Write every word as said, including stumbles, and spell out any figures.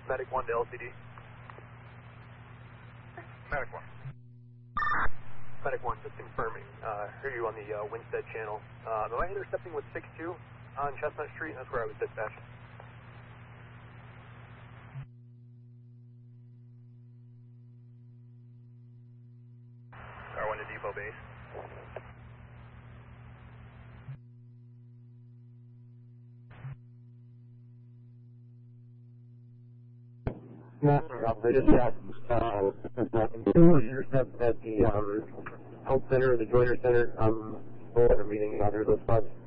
Medic one to L C D. Medic one. Medic one, just confirming. Uh, hear you on the uh, Winstead channel. Uh, am I intercepting with six two on Chestnut Street? That's where I was dispatched. R one to Depot Base. Yeah, I just got uh, two intercepts at the um, health center, the Joiner Center, um, for a meeting out there, those spots.